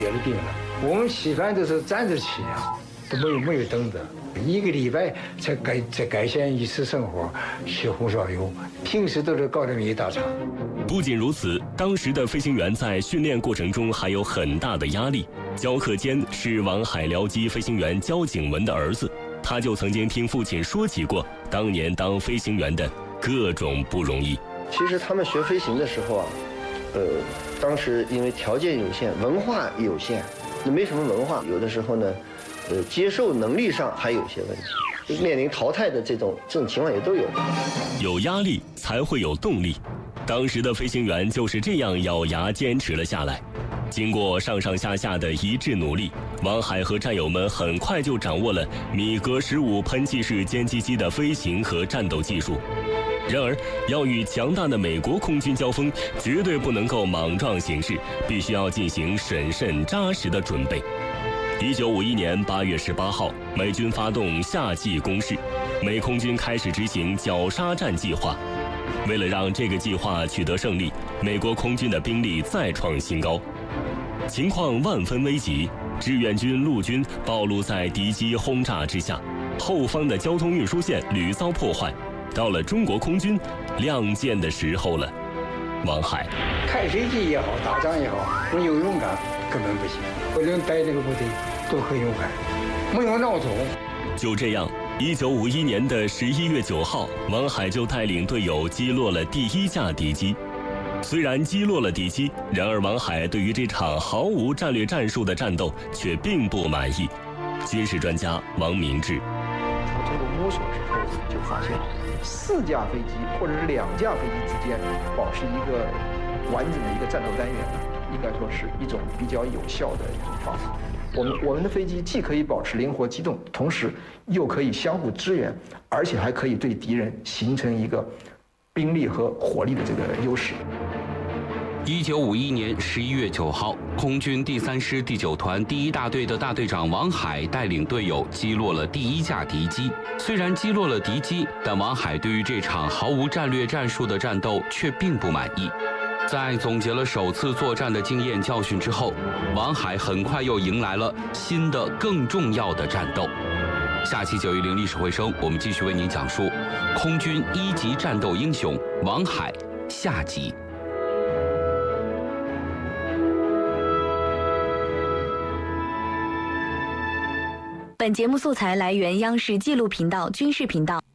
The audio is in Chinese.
别的病了。我们西方都是站着起啊，都没有凳子，1个礼拜才改善一次生活，吃红烧肉，平时都是搞这么一大场。 不仅如此，当时的飞行员在训练过程中还有很大的压力。焦克坚是王海僚机飞行员焦景文的儿子，他就曾经听父亲说起过当年当飞行员的各种不容易。 其实他们学飞行的时候啊，当时因为条件有限，文化有限，没什么文化，有的时候呢，接受能力上还有些问题，面临淘汰的这种情况也都有。 有压力才会有动力，当时的飞行员就是这样咬牙坚持了下来。经过上上下下的一致努力，王海和战友们很快就掌握了米格15喷气式歼击机的飞行和战斗技术。然而，要与强大的美国空军交锋，绝对不能够莽撞行事，必须要进行审慎扎实的准备。1951年8月18号，美军发动夏季攻势，美空军开始执行绞杀战计划。为了让这个计划取得胜利，美国空军的兵力再创新高。情况万分危急，志愿军陆军暴露在敌机轰炸之下，后方的交通运输线屡遭破坏。到了中国空军亮剑的时候了。王海， 开飞机也好，打仗也好，没有勇敢根本不行。我能带这个部队都很勇敢，没有孬种。 就这样，1951年的11月9号，王海就带领队友击落了第1架敌机。虽然击落了敌机，然而王海对于这场毫无战略战术的战斗却并不满意。军事专家王明志， 通过摸索之后，就发现4架飞机或者是2架飞机之间保持一个完整的一个战斗单元，应该说是一种比较有效的一种方法。我们的飞机既可以保持灵活机动，同时又可以相互支援，而且还可以对敌人形成一个兵力和火力的这个优势。 1951年11月9号，空军第3师第9团第1大队的大队长王海带领队友击落了第1架敌机。虽然击落了敌机，但王海对于这场毫无战略战术的战斗却并不满意。在总结了首次作战的经验教训之后，王海很快又迎来了新的更重要的战斗。下期910历史回声，我们继续为您讲述空军1级战斗英雄王海下集。 本节目素材来源央视纪录频道军事频道。